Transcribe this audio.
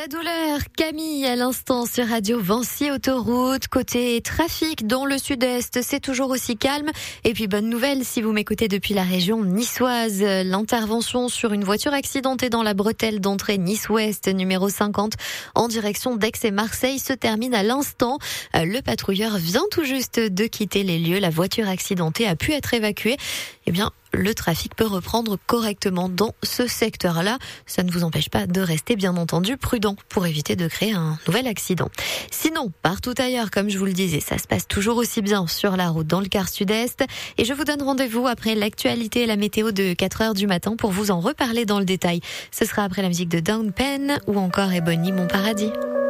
La douleur, Camille à l'instant sur Radio Vancy Autoroute. Côté trafic dans le sud-est, c'est toujours aussi calme. Et puis bonne nouvelle si vous m'écoutez depuis la région niçoise. L'intervention sur une voiture accidentée dans la bretelle d'entrée Nice-Ouest numéro 50 en direction d'Aix et Marseille se termine à l'instant. Le patrouilleur vient tout juste de quitter les lieux. La voiture accidentée a pu être évacuée. Eh bien, le trafic peut reprendre correctement dans ce secteur-là. Ça ne vous empêche pas de rester, bien entendu, prudent pour éviter de créer un nouvel accident. Sinon, partout ailleurs, comme je vous le disais, ça se passe toujours aussi bien sur la route dans le quart sud-est. Et je vous donne rendez-vous après l'actualité et la météo de 4h du matin pour vous en reparler dans le détail. Ce sera après la musique de Down Pen ou encore Ebony Mon Paradis.